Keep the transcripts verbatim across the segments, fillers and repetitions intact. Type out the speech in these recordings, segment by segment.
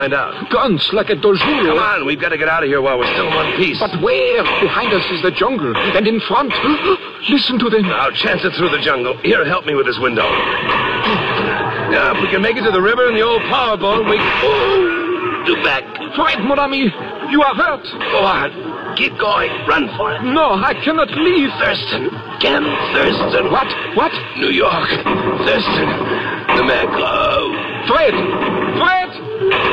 Find out. Guns, like at Dojuro. Come on, we've got to get out of here while we're still in one piece. But where? Behind us is the jungle. And in front, listen to them. I'll chance it through the jungle. Here, help me with this window. Now, if we can make it to the river and the old power boat, we... Oh, do back. Fred, mon ami, you are hurt. Go on. Keep going. Run for it. No, I cannot leave. Thurston. Ken Thurston. What? What? New York. Thurston. The Mad Glow. Fred! Fred!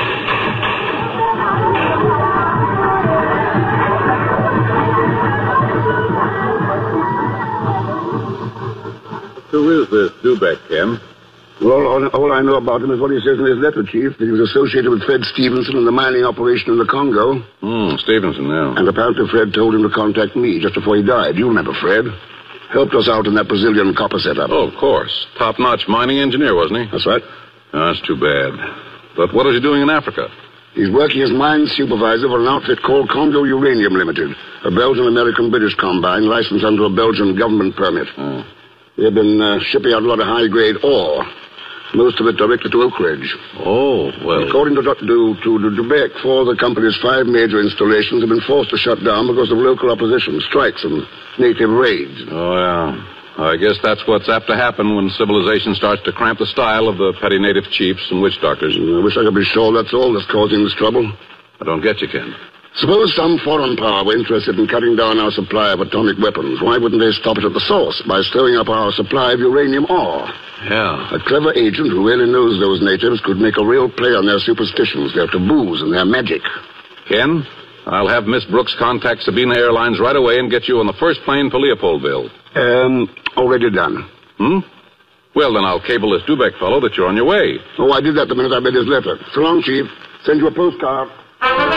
Who is this Dubek, Ken? Well, all, all I know about him is what he says in his letter, Chief, that he was associated with Fred Stevenson in the mining operation in the Congo. Hmm, Stevenson, yeah. And apparently Fred told him to contact me just before he died. You remember Fred? Helped us out in that Brazilian copper setup. Oh, of course. Top-notch mining engineer, wasn't he? That's right. Oh, that's too bad. But what is he doing in Africa? He's working as mine supervisor for an outfit called Congo Uranium Limited, a Belgian-American-British combine licensed under a Belgian government permit. Oh. They've been uh, shipping out a lot of high-grade ore, most of it directly to Oak Ridge. Oh, well... According to Doctor Du, to, to Dubeck, four of the company's five major installations have been forced to shut down because of local opposition, strikes, and native raids. Oh, yeah. I guess that's what's apt to happen when civilization starts to cramp the style of the petty native chiefs and witch doctors. I wish I could be sure that's all that's causing this trouble. I don't get you, Ken. Suppose some foreign power were interested in cutting down our supply of atomic weapons. Why wouldn't they stop it at the source by stirring up our supply of uranium ore? Yeah. A clever agent who really knows those natives could make a real play on their superstitions, their taboos, and their magic. Ken, I'll have Miss Brooks contact Sabina Airlines right away and get you on the first plane for Leopoldville. Um, already done. Hmm? Well, then I'll cable this Dubek fellow that you're on your way. Oh, I did that the minute I read his letter. So long, Chief. Send you a postcard.